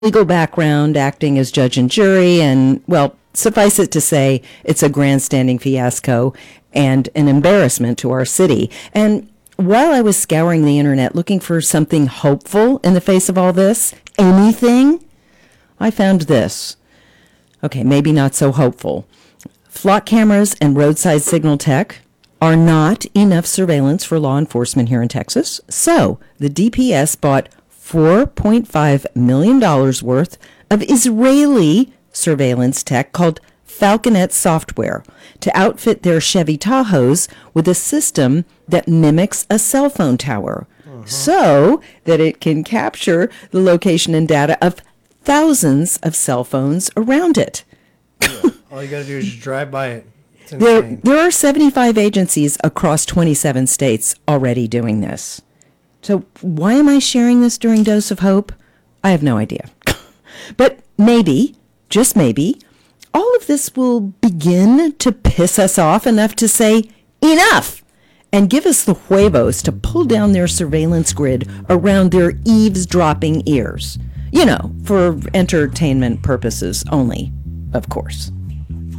legal background, acting as judge and jury, and, well, suffice it to say, it's a grandstanding fiasco and an embarrassment to our city. And while I was scouring the internet looking for something hopeful in the face of all this, anything, I found this. Okay, maybe not so hopeful. Flock cameras and roadside signal tech are not enough surveillance for law enforcement here in Texas. So the DPS bought $4.5 million worth of Israeli surveillance tech called Falconet Software to outfit their Chevy Tahoes with a system that mimics a cell phone tower so that it can capture the location and data of thousands of cell phones around it. All you got to do is just drive by it. It's insane. There are 75 agencies across 27 states already doing this. So why am I sharing this during Dose of Hope? I have no idea. But maybe, just maybe, all of this will begin to piss us off enough to say, enough, and give us the huevos to pull down their surveillance grid around their eavesdropping ears. You know, for entertainment purposes only, of course.